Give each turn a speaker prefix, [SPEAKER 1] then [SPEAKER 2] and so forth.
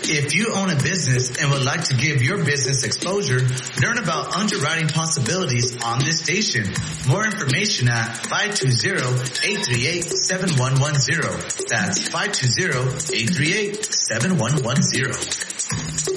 [SPEAKER 1] If you own a business and would like to give your business exposure, learn about underwriting possibilities on this station. More information at 520-838-7110. That's 520-838-7110.